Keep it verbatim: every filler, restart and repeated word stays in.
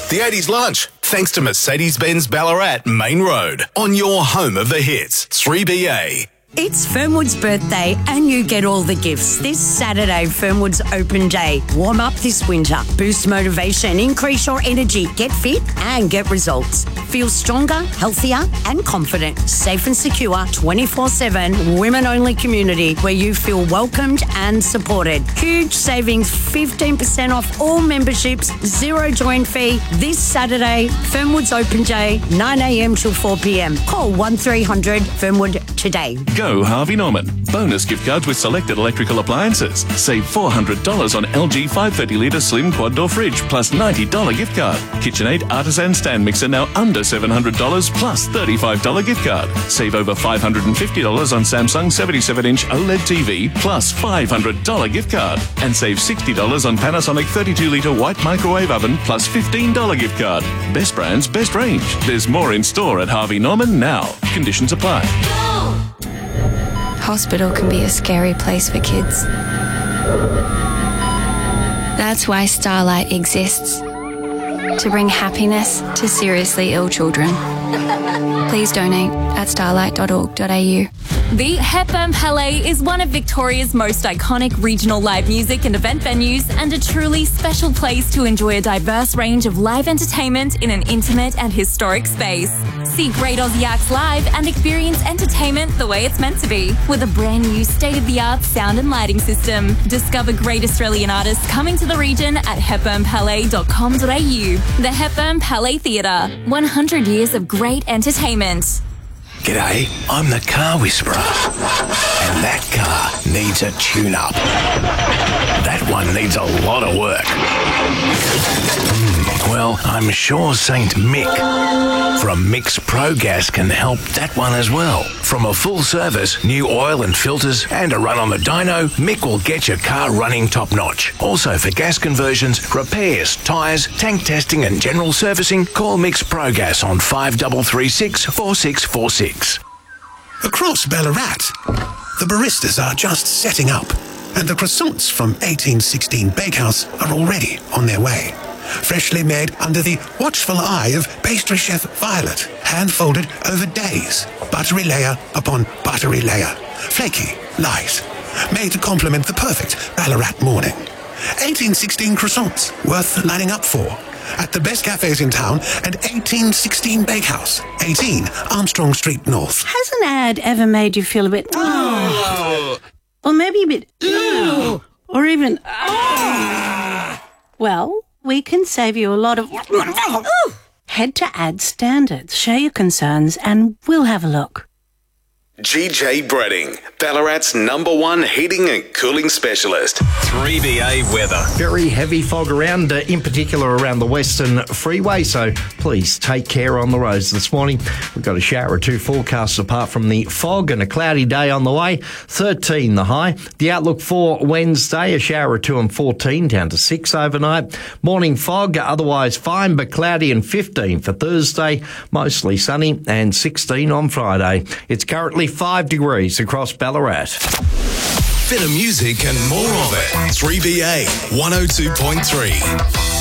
The eighties lunch, thanks to Mercedes-Benz Ballarat Main Road, on your home of the hits, three B A. It's Fernwood's birthday and you get all the gifts. This Saturday, Fernwood's Open Day. Warm up this winter. Boost motivation, increase your energy, get fit and get results. Feel stronger, healthier and confident. Safe and secure, twenty-four seven, women-only community where you feel welcomed and supported. Huge savings, fifteen percent off all memberships, zero join fee. This Saturday, Fernwood's Open Day, nine a m till four p m. Call one three hundred Fernwood today. Go Harvey Norman. Bonus gift cards with selected electrical appliances. Save four hundred dollars on L G five hundred thirty litre slim quad door fridge plus ninety dollars gift card. KitchenAid Artisan stand mixer now under seven hundred dollars plus thirty-five dollars gift card. Save over five hundred fifty dollars on Samsung seventy-seven inch OLED T V plus five hundred dollars gift card. And save sixty dollars on Panasonic thirty-two litre white microwave oven plus fifteen dollars gift card. Best brands, best range. There's more in store at Harvey Norman now. Conditions apply. Hospital can be a scary place for kids. That's why Starlight exists. To bring happiness to seriously ill children. Please donate at starlight dot org dot a u. The Hepburn Palais is one of Victoria's most iconic regional live music and event venues and a truly special place to enjoy a diverse range of live entertainment in an intimate and historic space. See great Aussie acts live and experience entertainment the way it's meant to be with a brand new state-of-the-art sound and lighting system. Discover great Australian artists coming to the region at hepburn palais dot com dot a u. The Hepburn Palais Theatre, one hundred years of great entertainment. G'day, I'm the Car Whisperer, and that car needs a tune-up. That one needs a lot of work. Mm, well, I'm sure Saint Mick from Mick's Pro Gas can help that one as well. From a full service, new oil and filters, and a run on the dyno, Mick will get your car running top-notch. Also for gas conversions, repairs, tyres, tank testing and general servicing, call Mick's Pro Gas on five three three six, four six four six. Across Ballarat, the baristas are just setting up, and the croissants from eighteen sixteen Bakehouse are already on their way. Freshly made under the watchful eye of pastry chef Violet, hand-folded over days, buttery layer upon buttery layer, flaky, light, made to complement the perfect Ballarat morning. eighteen sixteen croissants, worth lining up for, at the best cafes in town and eighteen sixteen Bakehouse, eighteen Armstrong Street North. Has an ad ever made you feel a bit, oh, or maybe a bit, oh, or even, oh. Well, we can save you a lot of, head to Ad Standards, share your concerns, and we'll have a look. G J Breading, Ballarat's number one heating and cooling specialist. three B A weather. Very heavy fog around, uh, in particular around the Western Freeway, so please take care on the roads this morning. We've got a shower or two forecasts apart from the fog and a cloudy day on the way. thirteen the high. The outlook for Wednesday, a shower or two and fourteen, down to six overnight. Morning fog, otherwise fine but cloudy, and fifteen for Thursday. Mostly sunny and sixteen on Friday. It's currently five degrees across Ballarat. Better music and more of it. three B A one oh two point three.